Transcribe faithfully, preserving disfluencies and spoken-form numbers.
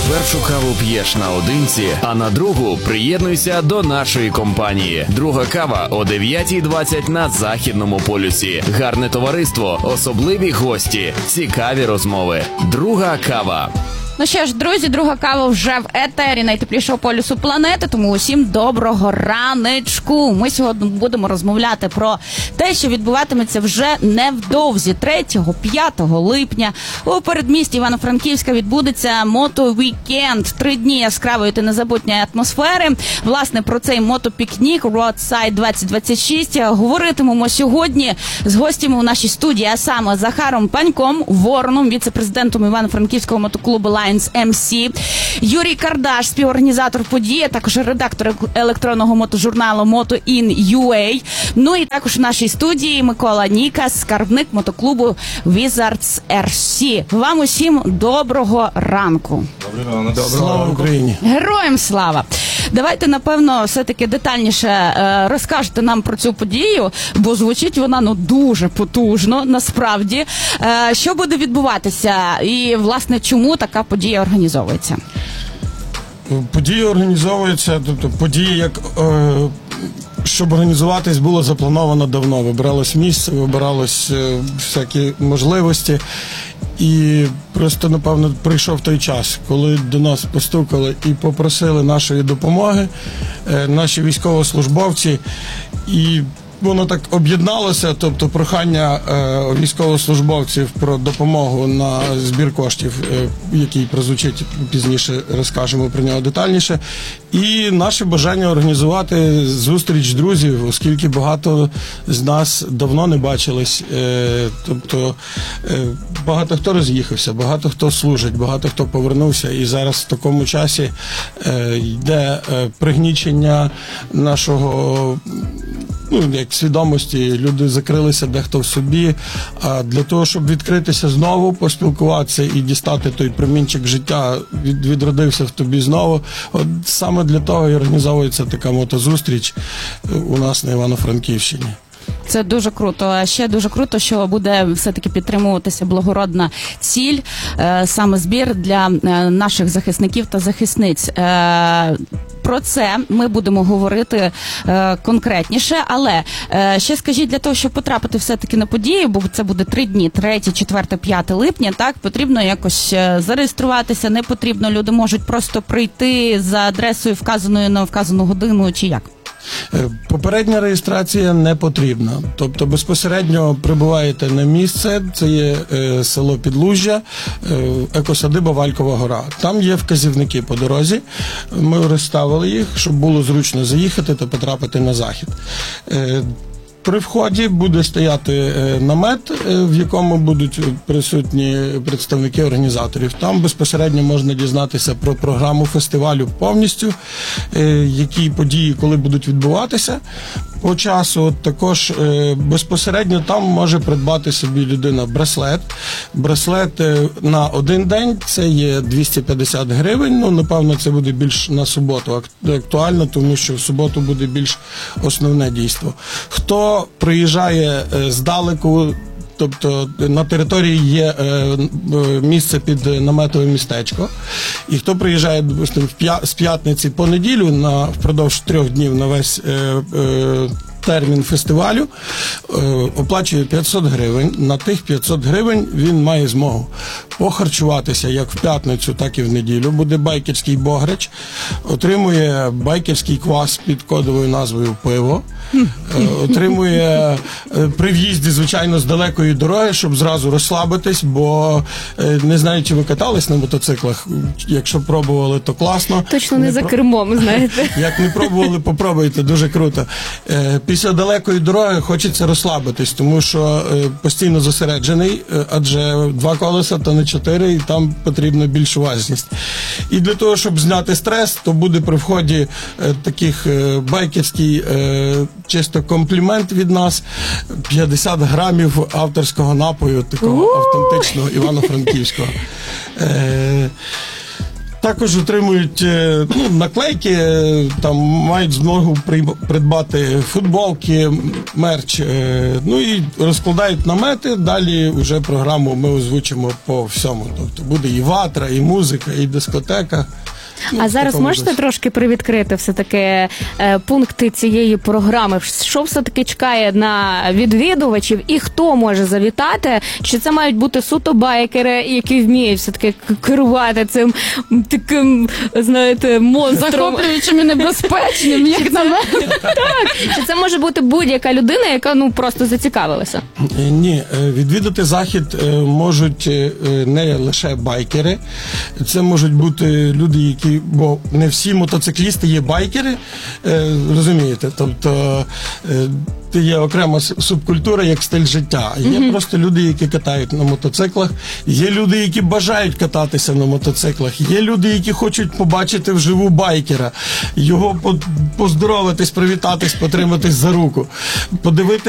першу каву п'єш наодинці, а на другу приєднуйся до нашої компанії. Друга кава о дев'ятій двадцять на Західному полюсі. Гарне товариство, особливі гості, цікаві розмови. Друга кава. Ну що ж, друзі, друга кава вже в етері найтеплішого полюсу планети, тому усім доброго ранечку. Ми сьогодні будемо розмовляти про те, що відбуватиметься вже невдовзі. третього-п'ятого липня у передмісті Івано-Франківська відбудеться мотовікенд. Три дні яскравої та незабутньої атмосфери. Власне, про цей мотопікнік Roadside двадцять двадцять шість говоритимемо сьогодні з гостями у нашій студії, а саме Захаром Паньком, Вороном, віце-президентом Івано-Франківського мотоклубу Lions ем сі, Юрій Кардаш, співорганізатор події, а також редактор електронного мотожурналу Moto.in.ua. Ну і також в нашій студії Микола Нікас, скарбник мотоклубу Wizards ар сі. Вам усім доброго ранку. Доброго ранку. Слава Україні. Героям слава. Давайте, напевно, все-таки детальніше е, розкажете нам про цю подію, бо звучить вона ну дуже потужно, насправді. Е, що буде відбуватися і, власне, чому така подія організовується? Подія організовується, тобто подія, як е, щоб організуватись, було заплановано давно. Вибиралось місце, вибиралось е, всякі можливості. І просто, напевно, прийшов той час, коли до нас постукали і попросили нашої допомоги, е, наші військовослужбовці, і воно так об'єдналося, тобто прохання е, військовослужбовців про допомогу на збір коштів, е, який прозвучить пізніше, розкажемо про нього детальніше, і наше бажання організувати зустріч друзів, оскільки багато з нас давно не бачились, е, тобто е, багато хто роз'їхався, багато хто служить, багато хто повернувся, і зараз в такому часі е, йде е, пригнічення нашого, ну, як свідомості, люди закрилися дехто в собі, а для того, щоб відкритися знову, поспілкуватися і дістати той промінчик життя, від, відродився в тобі знову. От саме для того і організовується така мотозустріч у нас на Івано-Франківщині. Це дуже круто. А ще дуже круто, що буде все-таки підтримуватися благородна ціль, е, саме збір для е, наших захисників та захисниць. Е, Про це ми будемо говорити е, конкретніше, але е, ще скажіть, для того, щоб потрапити все-таки на подію, бо це буде три дні, третє, четверте, п'яте липня, так, потрібно якось зареєструватися, не потрібно, люди можуть просто прийти за адресою, вказаною на вказану годину, чи як? Попередня реєстрація не потрібна. Тобто безпосередньо прибуваєте на місце, це є е, село Підлужжя, е, екосадиба Валькова гора. Там є вказівники по дорозі, ми розставили їх, щоб було зручно заїхати та потрапити на захід. Е, При вході буде стояти намет, в якому будуть присутні представники організаторів. Там безпосередньо можна дізнатися про програму фестивалю повністю, які події, коли будуть відбуватися по часу. Також безпосередньо там може придбати собі людина браслет. Браслет на один день – це є двісті п'ятдесят гривень. Ну, напевно, це буде більш на суботу актуально, тому що в суботу буде більш основне дійство. Хто приїжджає здалеку, тобто на території є місце під наметове містечко, і хто приїжджає, допустимо, з п'ятниці по неділю на впродовж трьох днів на весь термін фестивалю, оплачує п'ятсот гривень. На тих п'ятсот гривень він має змогу похарчуватися як в п'ятницю, так і в неділю. Буде байкерський бограч, отримує байкерський квас під кодовою назвою пиво, отримує при в'їзді, звичайно, з далекої дороги, щоб зразу розслабитись, бо не знаю, чи ви катались на мотоциклах, якщо пробували, то класно. Точно не, не за кермом, знаєте. Як не пробували, попробуйте, дуже круто. Після далекої дороги хочеться розслабитись, тому що постійно зосереджений, адже два колеса, то не чотири, і там потрібна більш уважність. І для того, щоб зняти стрес, то буде при вході таких байкерський чисто комплімент від нас, п'ятдесят грамів авторського напою, такого автентичного івано-франківського. Також отримують е, ну, наклейки, е, там мають змогу при- придбати футболки, мерч, е, ну і розкладають намети. Далі вже програму ми озвучимо по всьому. Тобто буде і ватра, і музика, і дискотека. Ну, А в зараз такому можете дусі. трошки привідкрити все-таки е, пункти цієї програми? Що все-таки чекає на відвідувачів і хто може завітати? Чи це мають бути суто байкери, які вміють все-таки к- керувати цим м, таким, знаєте, монстром? Захоплюючим і небезпечним, як на мене. Так. Чи це може бути будь-яка людина, яка ну просто зацікавилася? Е, Ні, е, відвідати захід е, можуть е, не лише байкери, це можуть бути люди, які, бо не всі мотоциклісти є байкери, е, розумієте, тобто е, це є окрема с- субкультура як стиль життя. Є просто люди, які катають на мотоциклах, є люди, які бажають кататися на мотоциклах, є люди, які хочуть побачити вживу байкера, його по- поздороватись, привітатись, потриматись за руку, подивитися